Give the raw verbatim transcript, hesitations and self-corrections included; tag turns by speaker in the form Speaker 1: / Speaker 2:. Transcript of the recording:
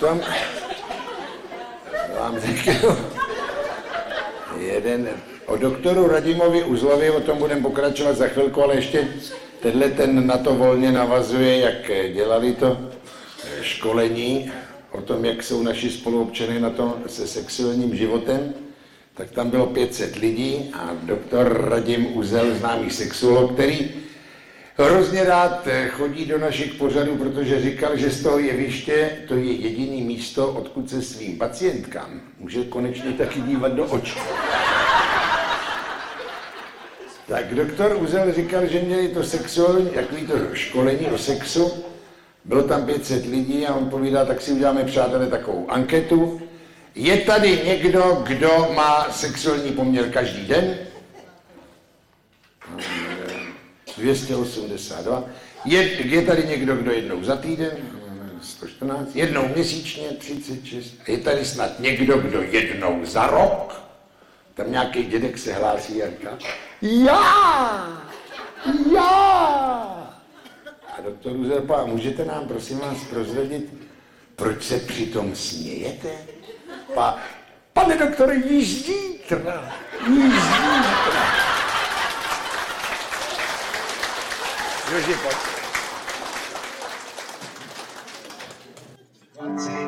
Speaker 1: tom vám řeknu jeden o doktoru Radimovi Uzlovi, o tom budeme pokračovat za chvilku, ale ještě tenhle ten na to volně navazuje, jak dělali to školení o tom, jak jsou naši spoluobčané na tom se sexuálním životem, tak tam bylo pět set lidí a doktor Radim Uzel, známý sexuolog, který hrozně rád chodí do našich pořadů, protože říkal, že z toho jeviště to je jediný místo, odkud se svým pacientkám může konečně taky dívat do očí. Tak doktor Uzel říkal, že měli to sexuální, takový to školení o sexu, bylo tam pět set lidí a on povídá, tak si uděláme, přátelé, takovou anketu. Je tady někdo, kdo má sexuální poměr každý den? dvě stě osmdesát dva. Je, je tady někdo, kdo jednou za týden? sto čtrnáct. Jednou měsíčně? třicet šest. A je tady snad někdo, kdo jednou za rok? Tam nějaký dědek se hlásí a říká, já! Já! A doktor Uzerpa, můžete nám prosím vás prozradit, proč se přitom smějete? Pa, pane doktore, již zítra, již zítra. Joži, pojď.